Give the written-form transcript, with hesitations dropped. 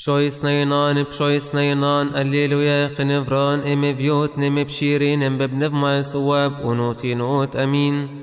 بشويس نينان الليلويا خنفران ام بيوت نم بشيرين ام ببنف ما سواب ونوتي نوت امين